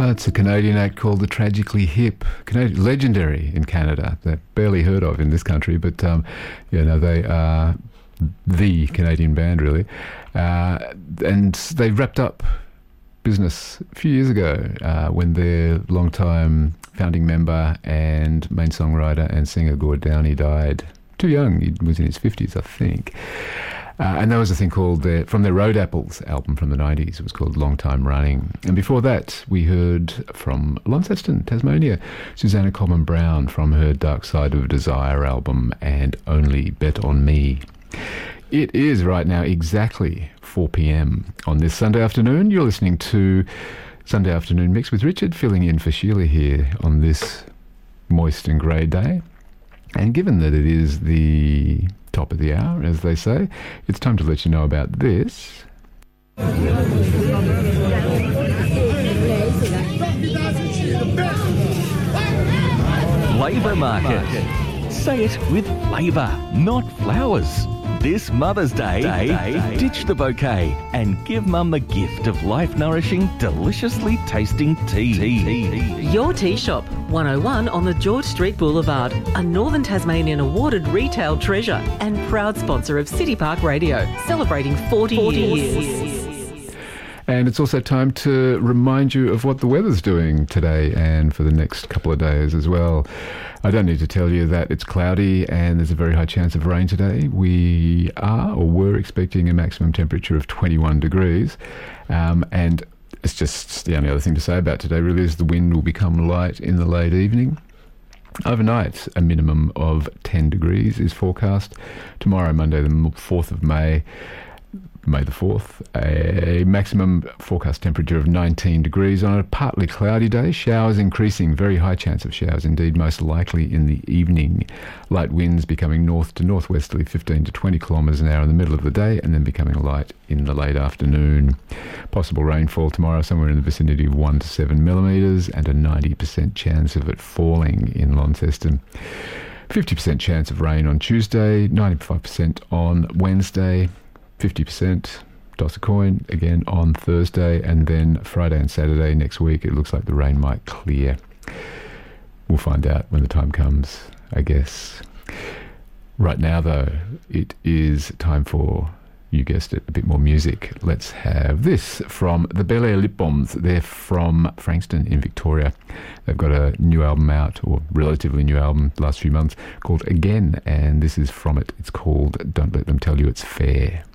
It's a Canadian act called the Tragically Hip, legendary in Canada. They're barely heard of in this country, but they are the Canadian band, really. And they wrapped up business a few years ago when their long-time founding member and main songwriter and singer Gord Downie died. Too young, he was in his 50s, I think. And there was a thing called, from their Road Apples album from the 90s, it was called Long Time Running. And before that, we heard from Launceston, Tasmania, Susanna Coleman Brown from her Dark Side of Desire album and Only Bet on Me. It is right now exactly 4 p.m. on this Sunday afternoon. You're listening to Sunday Afternoon Mix with Richard, filling in for Sheila here on this moist and grey day. And given that it is the top of the hour, as they say, it's time to let you know about this. Labour Market. Say it with flavour, not flowers. This Mother's Day, ditch the bouquet and give Mum the gift of life-nourishing, deliciously tasting tea. Your Tea Shop, 101 on the George Street Boulevard, a Northern Tasmanian awarded retail treasure and proud sponsor of City Park Radio, celebrating 40 years. And it's also time to remind you of what the weather's doing today and for the next couple of days as well. I don't need to tell you that it's cloudy and there's a very high chance of rain today. We are or were expecting a maximum temperature of 21 degrees. And it's just the only other thing to say about today really is the wind will become light in the late evening. Overnight, a minimum of 10 degrees is forecast. Tomorrow, Monday, the 4th of May the 4th, a maximum forecast temperature of 19 degrees on a partly cloudy day. Showers increasing, very high chance of showers indeed, most likely in the evening. Light winds becoming north to northwesterly 15 to 20 kilometres an hour in the middle of the day and then becoming light in the late afternoon. Possible rainfall tomorrow somewhere in the vicinity of 1 to 7 millimetres and a 90% chance of it falling in Launceston. 50% chance of rain on Tuesday, 95% on Wednesday, 50%, toss a coin again on Thursday, and then Friday and Saturday next week it looks like the rain might clear. We'll find out when the time comes, I guess. Right now though, it is time for, you guessed it, a bit more music. Let's have this from the Bel Air Lip Bombs. They're from Frankston in Victoria. They've got a new album out, or relatively new album, the last few months, called Again, and this is from it. It's called Don't Let Them Tell You It's Fair.